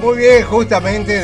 Muy bien, justamente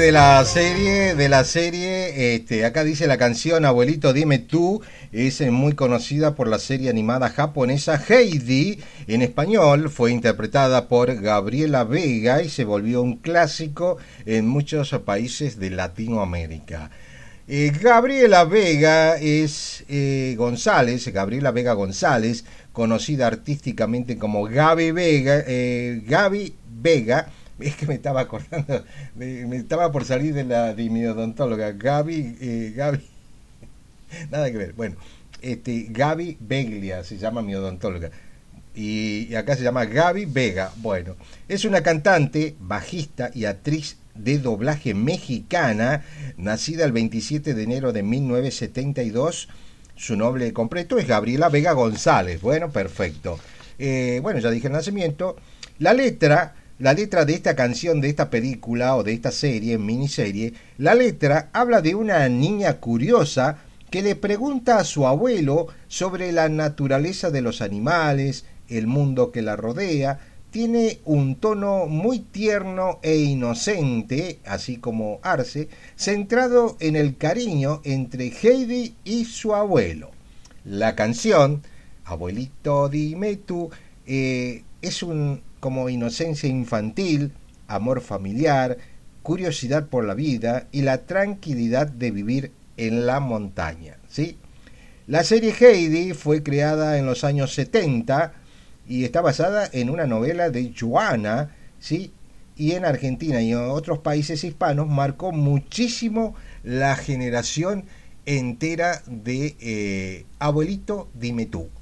acá dice la canción Abuelito Dime Tú, es muy conocida por la serie animada japonesa Heidi. En español fue interpretada por Gabriela Vega y se volvió un clásico en muchos países de Latinoamérica. Gabriela Vega es Gabriela Vega González, conocida artísticamente como Gaby Vega, Gaby Vega. Es que me estaba acordando, me estaba por salir de mi odontóloga, Gaby, nada que ver. Bueno, Gaby Beglia se llama mi odontóloga. Y acá se llama Gaby Vega. Bueno, es una cantante, bajista y actriz de doblaje mexicana, nacida el 27 de enero de 1972. Su nombre completo es Gabriela Vega González. Bueno, perfecto. Bueno, ya dije el nacimiento. La letra de esta canción, de esta película o de esta serie, miniserie, la letra habla de una niña curiosa que le pregunta a su abuelo sobre la naturaleza de los animales, el mundo que la rodea. Tiene un tono muy tierno e inocente, así como Arce, centrado en el cariño entre Heidi y su abuelo. La canción, Abuelito Dime Tú, es como inocencia infantil, amor familiar, curiosidad por la vida y la tranquilidad de vivir en la montaña, ¿sí? La serie Heidi fue creada en los años 70 y está basada en una novela de Joana, ¿sí? Y en Argentina y en otros países hispanos marcó muchísimo la generación entera de Abuelito Dime Tú.